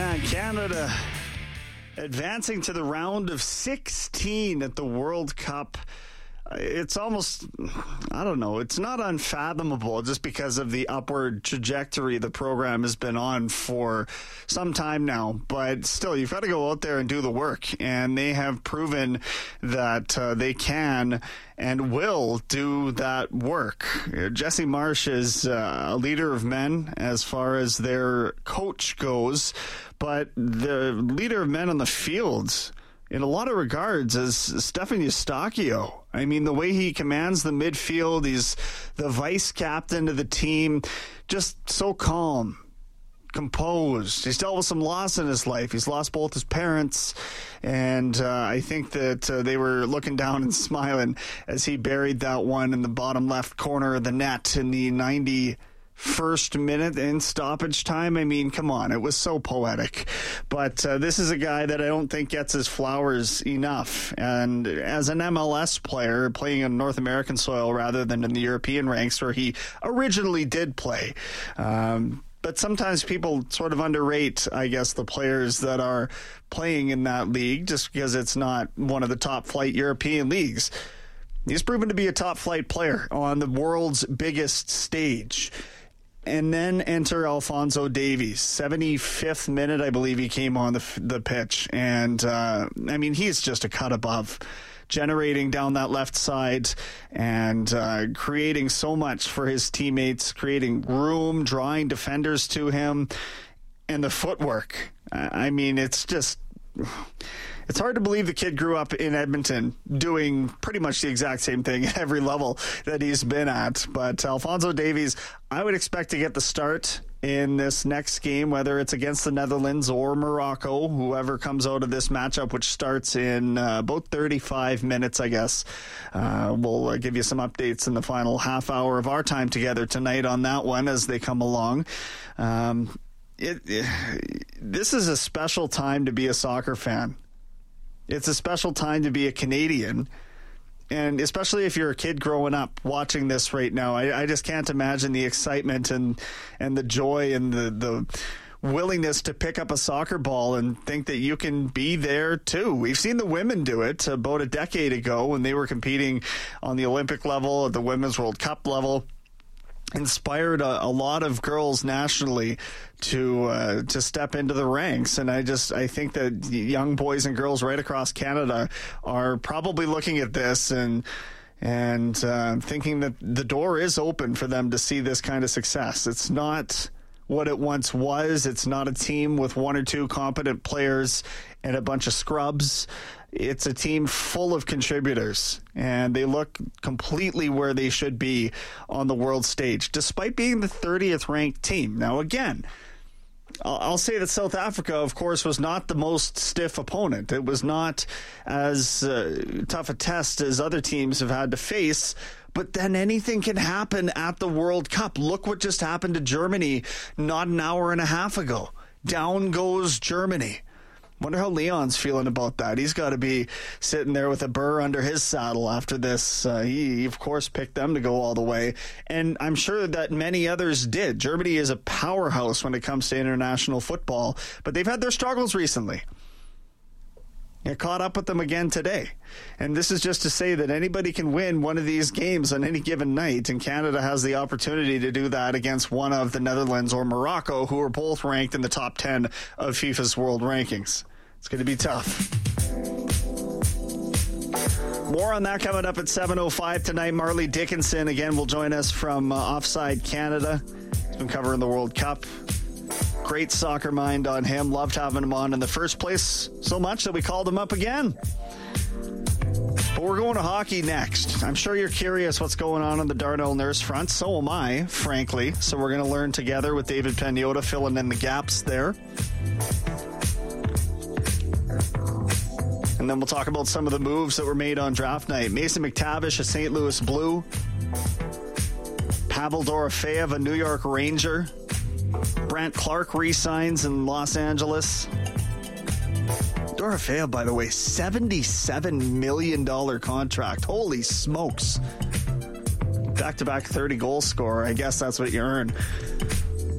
Yeah, Canada advancing to the round of 16 at the World Cup. It's almost, I don't know, it's not unfathomable just because of the upward trajectory the program has been on for some time now. But still, you've got to go out there and do the work. And they have proven that they can and will do that work. Jesse Marsh is a leader of men as far as their coach goes. But the leader of men on the field, in a lot of regards, is Stefan Eustáquio. I mean, the way he commands the midfield, he's the vice captain of the team, just so calm, composed. He's dealt with some loss in his life. He's lost both his parents, and I think that they were looking down and smiling as he buried that one in the bottom left corner of the net in the 91st minute in stoppage time. I mean, come on, it was so poetic. But this is a guy that I don't think gets his flowers enough. And as an MLS player, playing on North American soil rather than in the European ranks where he originally did play, but sometimes people sort of underrate, I guess, the players that are playing in that league just because it's not one of the top flight European leagues. He's proven to be a top flight player on the world's biggest stage. And then enter Alphonso Davies. 75th minute, I believe he came on the pitch. And, I mean, he's just a cut above, generating down that left side and creating so much for his teammates, creating room, drawing defenders to him, and the footwork. I mean, it's just... It's hard to believe the kid grew up in Edmonton doing pretty much the exact same thing at every level that he's been at. But Alphonso Davies, I would expect to get the start in this next game, whether it's against the Netherlands or Morocco, whoever comes out of this matchup, which starts in about 35 minutes, I guess. We'll give you some updates in the final half hour of our time together tonight on that one as they come along. This is a special time to be a soccer fan. It's a special time to be a Canadian, and especially if you're a kid growing up watching this right now, I just can't imagine the excitement and the joy and the willingness to pick up a soccer ball and think that you can be there too. We've seen the women do it about a decade ago when they were competing on the Olympic level, at the Women's World Cup level. Inspired a lot of girls nationally to step into the ranks, and I think that young boys and girls right across Canada are probably looking at this and thinking that the door is open for them to see this kind of success. It's not what it once was. It's not a team with one or two competent players and a bunch of scrubs. It's a team full of contributors, and they look completely where they should be on the world stage, despite being the 30th ranked team. Now, again, I'll say that South Africa, of course, was not the most stiff opponent. It was not as tough a test as other teams have had to face. But then anything can happen at the World Cup. Look what just happened to Germany not an hour and a half ago. Down goes Germany. Wonder how Leon's feeling about that. He's got to be sitting there with a burr under his saddle after this. He, of course, picked them to go all the way. And I'm sure that many others did. Germany is a powerhouse when it comes to international football, but they've had their struggles recently. It caught up with them again today. And this is just to say that anybody can win one of these games on any given night, and Canada has the opportunity to do that against one of the Netherlands or Morocco, who are both ranked in the top 10 of FIFA's world rankings. It's going to be tough. More on that coming up at 7:05 tonight. Marley Dickinson, again, will join us from Offside Canada. He's been covering the World Cup. Great soccer mind on him. Loved having him on in the first place so much that we called him up again. But we're going to hockey next. I'm sure you're curious what's going on the Darnell Nurse front. So am I, frankly. So we're going to learn together with David Pagnotta filling in the gaps there. And then we'll talk about some of the moves that were made on draft night. Mason McTavish, a St. Louis Blue. Pavel Dorofeyev, a New York Ranger. Brant Clark re-signs in Los Angeles. Dorofeyev, by the way, $77 million contract. Holy smokes. Back-to-back 30-goal scorer. I guess that's what you earn.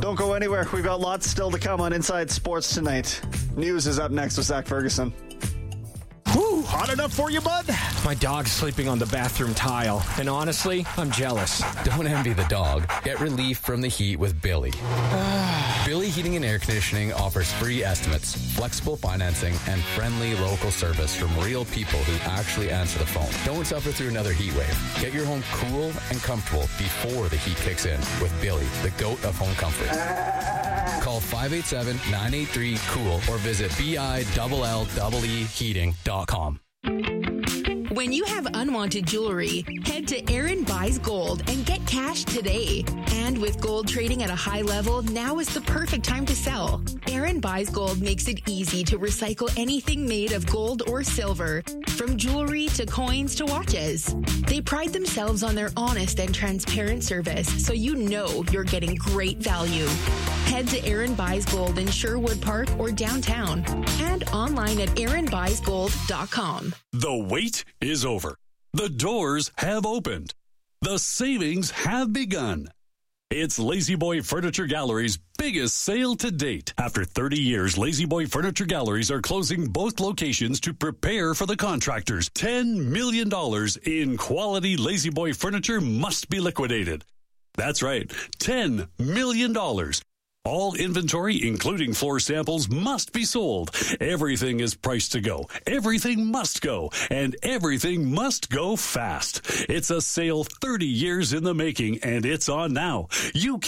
Don't go anywhere. We've got lots still to come on Inside Sports tonight. News is up next with Zach Ferguson. Whew, hot enough for you, bud? My dog's sleeping on the bathroom tile, and honestly, I'm jealous. Don't envy the dog. Get relief from the heat with Billy. Billy Heating and Air Conditioning offers free estimates, flexible financing, and friendly local service from real people who actually answer the phone. Don't suffer through another heat wave. Get your home cool and comfortable before the heat kicks in with Billy, the GOAT of home comfort. Call 587-983-COOL or visit BILLEEheating.com. When you have unwanted jewelry, head to Aaron Buys Gold and get cash today. And with gold trading at a high level, now is the perfect time to sell. Aaron Buys Gold makes it easy to recycle anything made of gold or silver, from jewelry to coins to watches. They pride themselves on their honest and transparent service, so you know you're getting great value. Head to Aaron Buys Gold in Sherwood Park or downtown, and online at aaronbuysgold.com. The wait is over. The doors have opened. The savings have begun. It's La-Z-Boy Furniture Gallery's biggest sale to date. After 30 years, La-Z-Boy Furniture Galleries are closing both locations to prepare for the contractors. $10 million in quality La-Z-Boy furniture must be liquidated. That's right, $10 million. All inventory, including floor samples, must be sold. Everything is priced to go. Everything must go. And everything must go fast. It's a sale 30 years in the making, and it's on now. You